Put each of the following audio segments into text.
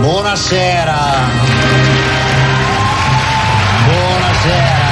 Buonasera. Buonasera.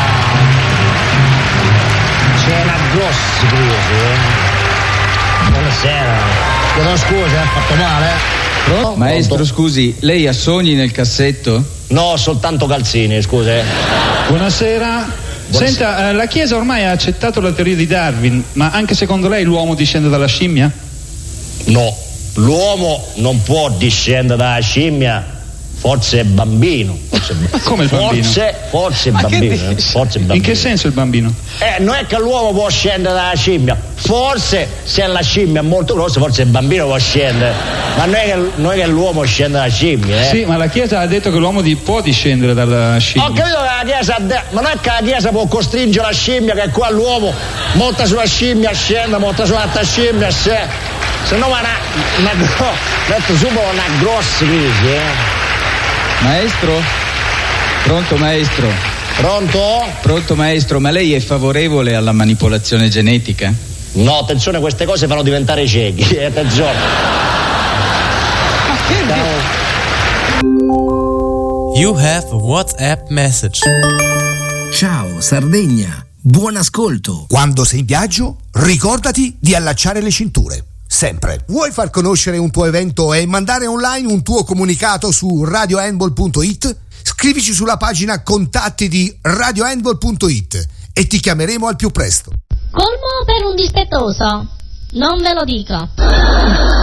C'è una grossa crisi, Buonasera. Chiedo scusa, ho fatto male? Pronto? Maestro, scusi, lei ha sogni nel cassetto? No, soltanto calzini, scusi. Buonasera. Senta, la Chiesa ormai ha accettato la teoria di Darwin, ma anche secondo lei l'uomo discende dalla scimmia? No, l'uomo non può discendere dalla scimmia. Forse è bambino. Ma come il bambino? Forse è bambino. Forse è bambino. In che senso il bambino? Non è che l'uomo può scendere dalla scimmia. Forse se la scimmia è molto grossa, forse il bambino può scendere. Ma non è che l'uomo scende dalla scimmia. Sì, ma la Chiesa ha detto che l'uomo può discendere dalla scimmia. Ho capito che la Chiesa ma non è che la Chiesa può costringere la scimmia, che qua l'uomo monta sulla scimmia, scende, monta sull'altra scimmia, se no metto subito una grossa crisi, Maestro? Pronto, maestro? Pronto? Pronto, maestro, ma lei è favorevole alla manipolazione genetica? No, attenzione, queste cose fanno diventare ciechi, attenzione. Ma che You have a WhatsApp message. Ciao Sardegna, buon ascolto. Quando sei in viaggio, ricordati di allacciare le cinture. Sempre. Vuoi far conoscere un tuo evento e mandare online un tuo comunicato su radiohandball.it? Scrivici sulla pagina contatti di radiohandball.it e ti chiameremo al più presto. Colmo per un dispettoso. Non ve lo dico.